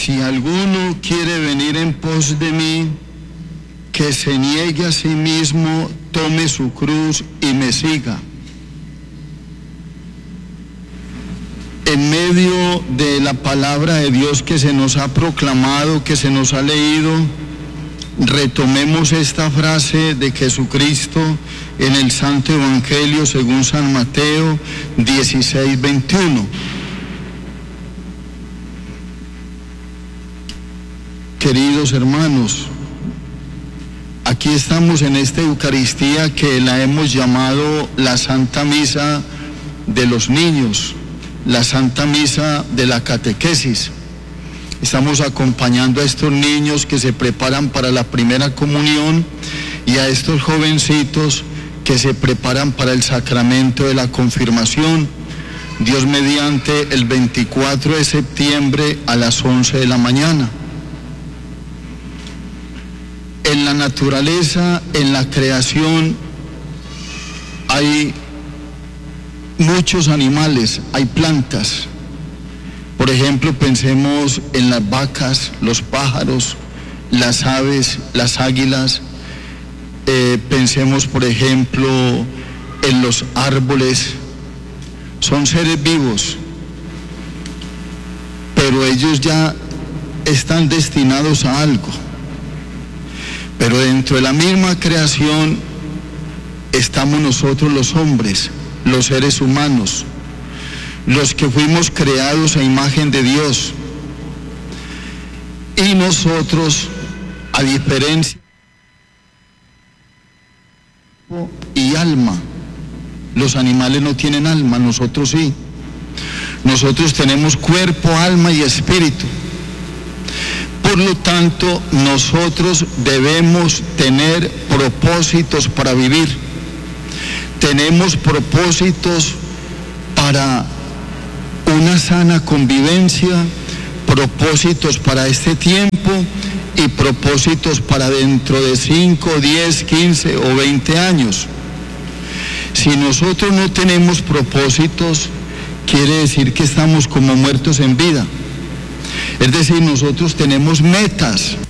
Si alguno quiere venir en pos de mí, que se niegue a sí mismo, tome su cruz y me siga. En medio de la palabra de Dios que se nos ha proclamado, que se nos ha leído, retomemos esta frase de Jesucristo en el Santo Evangelio según San Mateo 16:21. Queridos hermanos, aquí estamos en esta Eucaristía que la hemos llamado la Santa Misa de los niños, la Santa Misa de la catequesis. Estamos acompañando a estos niños que se preparan para la primera comunión y a estos jovencitos que se preparan para el sacramento de la confirmación. Dios mediante, el 24 de septiembre a las 11 de la mañana. En la naturaleza, en la creación, hay muchos animales, hay plantas. Por ejemplo, pensemos en las vacas, los pájaros, las aves, las águilas. Pensemos, por ejemplo, en los árboles. Son seres vivos, pero ellos ya están destinados a algo. Pero dentro de la misma creación estamos nosotros los hombres, los seres humanos, los que fuimos creados a imagen de Dios. Y nosotros, a diferencia y alma, los animales no tienen alma, nosotros sí. Nosotros tenemos cuerpo, alma y espíritu. Por lo tanto, nosotros debemos tener propósitos para vivir. Tenemos propósitos para una sana convivencia, propósitos para este tiempo y propósitos para dentro de 5, 10, 15 o 20 años. Si nosotros no tenemos propósitos, quiere decir que estamos como muertos en vida. Es decir, nosotros tenemos metas,